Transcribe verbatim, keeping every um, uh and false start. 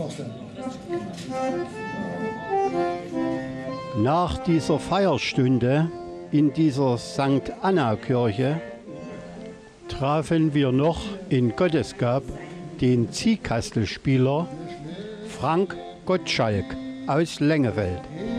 Nach dieser Feierstunde in dieser Sankt Anna-Kirche trafen wir noch in Gottesgab den Ziehkastelspieler Frank Gottschalk aus Lengefeld.